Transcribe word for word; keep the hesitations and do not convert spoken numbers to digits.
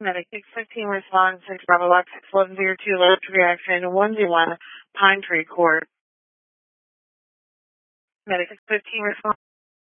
Medic six fifteen responds to Bravo Box six one zero two alert to reaction one zero one Pine Tree Court. Medic six fifteen responds.